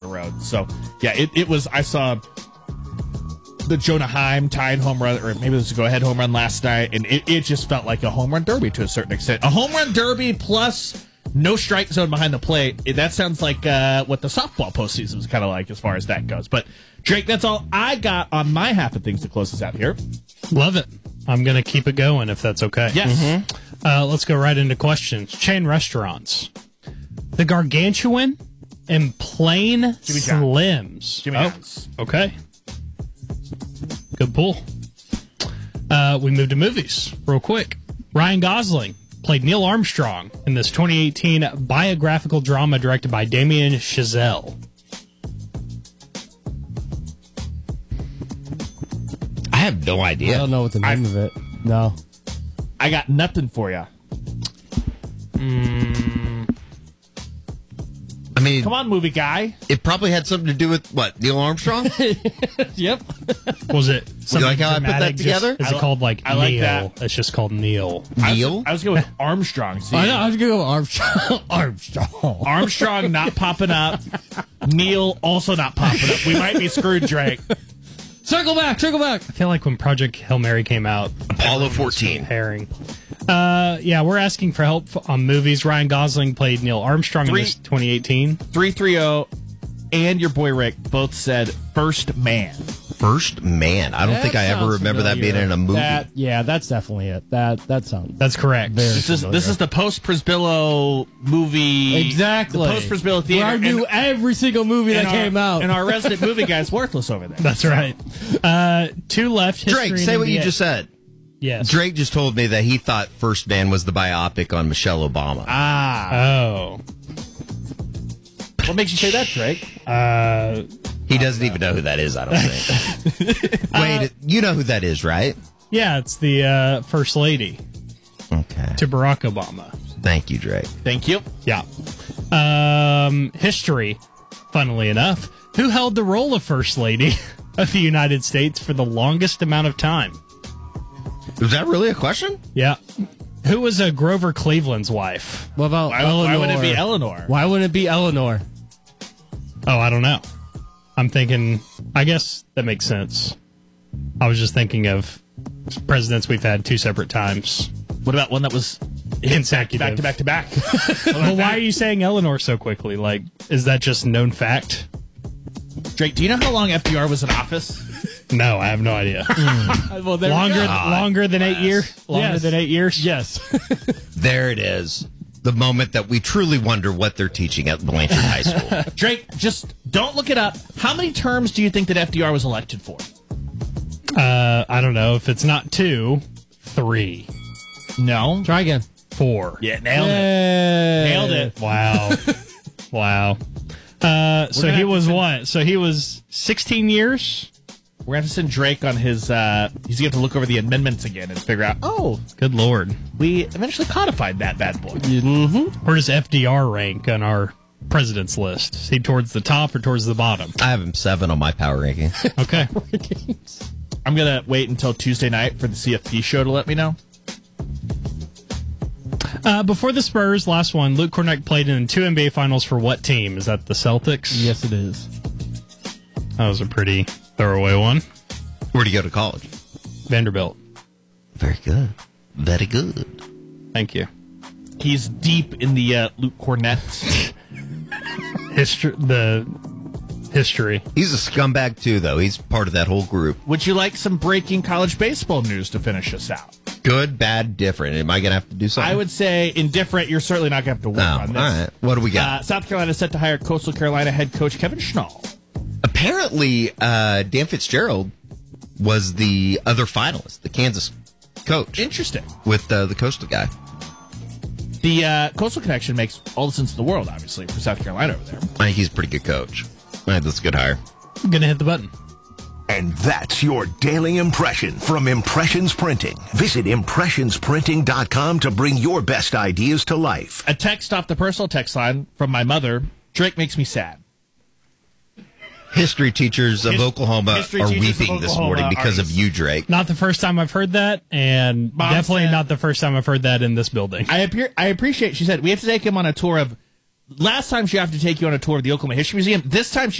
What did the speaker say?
road. So, yeah, it was. I saw the Jonah Heim tied home run, or maybe it was a go-ahead home run last night, and it just felt like a home run derby to a certain extent. A home run derby plus no strike zone behind the plate. That sounds like what the softball postseason was kind of like as far as that goes. But, Drake, that's all I got on my half of things to close us out here. Love it. I'm going to keep it going if that's okay. Yes. Mm-hmm. Let's go right into questions. Chain restaurants. The Gargantuan and Plain Jimmy John's. Slims. Jimmy John's. Okay. Good pull. We moved to movies real quick. Ryan Gosling played Neil Armstrong in this 2018 biographical drama directed by Damien Chazelle. I have no idea. I don't know what the name of it. No. I got nothing for you. I mean, Come on, movie guy. it probably had something to do with, what, Neil Armstrong? Yep. Was it something like how I put that dramatic? together? Is it called like I like Neil? that. It's just called Neil. Neil? I was going with Armstrong. See, I know. I was going to go Armstrong. Armstrong. Armstrong not popping up. Neil also not popping up. We might be screwed, Drake. Circle back. Circle back. I feel like when Project Hail Mary came out, Apollo 14. pairing. Yeah, we're asking for help on movies. Ryan Gosling played Neil Armstrong in this 2018. 330 and your boy Rick both said First Man. First Man. I don't think I ever remember that being in a movie. That's definitely it. That sounds. That's correct. Very This is the post Prisbillo movie. Exactly. The post Prisbillo theater. Where I knew every single movie that came out. And our resident movie guy's worthless over there. That's right. Two left. History Drake, and say what you NBA. just said. Yes. Drake just told me that he thought First Man was the biopic on Michelle Obama. Oh. What makes you say that, Drake? He doesn't even know who that is, I don't think. Wait, you know who that is, right? Yeah, it's the First Lady Okay. to Barack Obama. Thank you, Drake. Thank you. Yeah. History, funnily enough. Who held the role of First Lady of the United States for the longest amount of time? Was that really a question? Yeah. Who was Grover Cleveland's wife? What about Why Eleanor? would it be Eleanor? Why wouldn't it be Eleanor? Oh, I don't know. I'm thinking, I guess that makes sense. I was just thinking of presidents we've had two separate times. What about one that was Consecutive. back to back? Well, why are you saying Eleanor so quickly? Like, is that just known fact? Drake, do you know how long FDR was in office? No, I have no idea. Well, there we go. Longer than 8 years? Longer Yes. than 8 years? Yes. There it is. The moment that we truly wonder what they're teaching at Blanchard High School. Drake, just don't look it up. How many terms do you think that FDR was elected for? I don't know. If it's not 2, 3, No. Try again. 4. Yeah, nailed it. Hey. Nailed it. Wow. Wow. So gonna he have was to what? So he was 16 years? We're going to have to send Drake on his, he's going to have to look over the amendments again and figure out, Good Lord. we eventually codified that bad boy. Where does FDR rank on our president's list? Is he towards the top or towards the bottom? I have him 7 on my power ranking. Okay. I'm going to wait until Tuesday night for the CFP show to let me know. Before the Spurs, last one, Luke Kornet played in 2 NBA Finals for what team? Is that the Celtics? Yes, it is. That was a pretty throwaway one. Where'd he go to college? Vanderbilt. Very good. Very good. Thank you. He's deep in the Luke Cornett. History. He's a scumbag, too, though. He's part of that whole group. Would you like some breaking college baseball news to finish us out? Good, bad, different. Am I going to have to do something? I would say indifferent. You're certainly not going to have to work Oh, on this. all right. What do we got? South Carolina is set to hire Coastal Carolina head coach Kevin Schnall. Apparently, Dan Fitzgerald was the other finalist, the Kansas coach, Interesting. with the Coastal guy. The Coastal connection makes all the sense in the world, obviously, for South Carolina over there. I think he's a pretty good coach. I think that's a good hire. I'm going to hit the button. And that's your daily impression from Impressions Printing. Visit impressionsprinting.com to bring your best ideas to life. A text off the personal text line from my mother. Drake makes me sad. History teachers of Oklahoma history are teachers of weeping this Oklahoma morning because are- of you, Drake. Not the first time I've heard that, and Mom definitely said- not the first time I've heard that in this building. I appreciate, she said, we have to take him on a tour of, last time she offered to take you on a tour of the Oklahoma History Museum. This time she